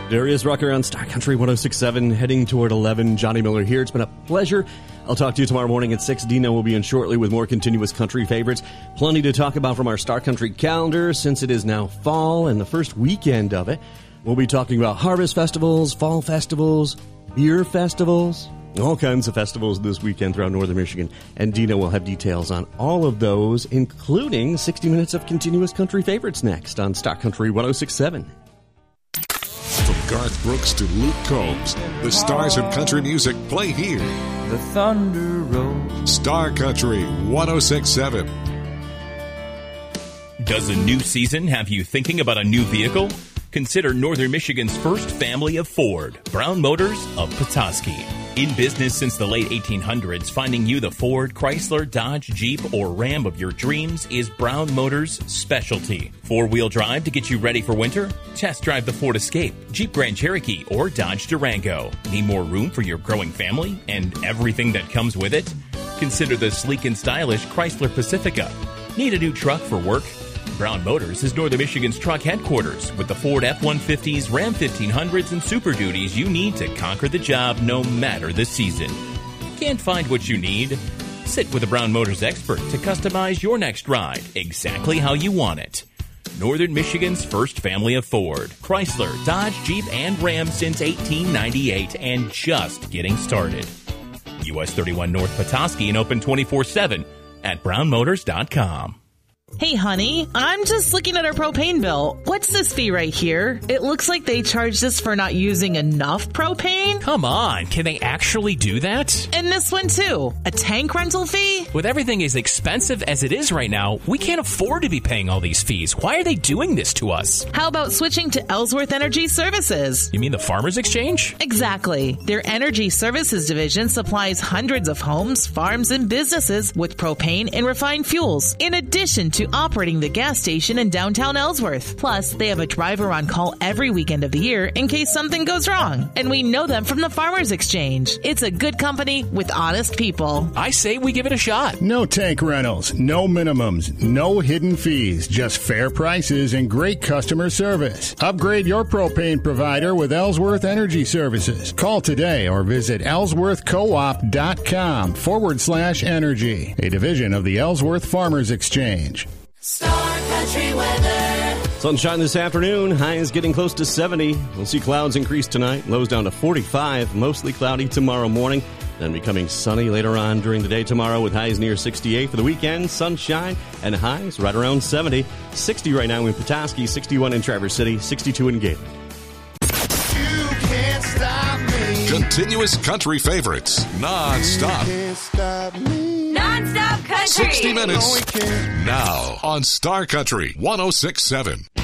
Darius Rucker on Star Country 106.7, heading toward 11. Johnny Miller here. It's been a pleasure. I'll talk to you tomorrow morning at 6. Dina will be in shortly with more continuous country favorites. Plenty to talk about from our Star Country calendar since it is now fall and the first weekend of it. We'll be talking about harvest festivals, fall festivals, beer festivals, all kinds of festivals this weekend throughout northern Michigan. And Dina will have details on all of those, including 60 minutes of continuous country favorites next on Star Country 106.7. From Garth Brooks to Luke Combs, the stars of country music play here. The thunder rolls. Star Country 106.7. Does a new season have you thinking about a new vehicle? Consider Northern Michigan's first family of Ford, Brown Motors of Petoskey. In business since the late 1800s, finding you the Ford, Chrysler, Dodge, Jeep, or Ram of your dreams is Brown Motors' specialty. Four-wheel drive to get you ready for winter? Test drive the Ford Escape, Jeep Grand Cherokee, or Dodge Durango. Need more room for your growing family and everything that comes with it? Consider the sleek and stylish Chrysler Pacifica. Need a new truck for work? Brown Motors is Northern Michigan's truck headquarters with the Ford F-150s, Ram 1500s, and Super Duties you need to conquer the job no matter the season. Can't find what you need? Sit with a Brown Motors expert to customize your next ride exactly how you want it. Northern Michigan's first family of Ford, Chrysler, Dodge, Jeep, and Ram since 1898 and just getting started. US 31 North Petoskey and open 24/7 at brownmotors.com. Hey, honey, I'm just looking at our propane bill. What's this fee right here? It looks like they charged us for not using enough propane. Come on, can they actually do that? And this one, too. A tank rental fee? With everything as expensive as it is right now, we can't afford to be paying all these fees. Why are they doing this to us? How about switching to Ellsworth Energy Services? You mean the Farmers Exchange? Exactly. Their Energy Services division supplies hundreds of homes, farms, and businesses with propane and refined fuels, in addition to operating the gas station in downtown Ellsworth. Plus, they have a driver on call every weekend of the year in case something goes wrong. And we know them from the Farmers Exchange. It's a good company with honest people. I say we give it a shot. No tank rentals, no minimums, no hidden fees, just fair prices and great customer service. Upgrade your propane provider with Ellsworth Energy Services. Call today or visit ellsworthcoop.com/energy, a division of the Ellsworth Farmers Exchange. Star Country weather. Sunshine this afternoon. Highs getting close to 70. We'll see clouds increase tonight. Lows down to 45. Mostly cloudy tomorrow morning. Then becoming sunny later on during the day tomorrow with highs near 68 for the weekend. Sunshine and highs right around 70. 60 right now in Petoskey, 61 in Traverse City, 62 in Galen. You can't stop me. Continuous country favorites, non-stop. You can't stop me. Non-stop country. 60 minutes now on Star Country 106.7.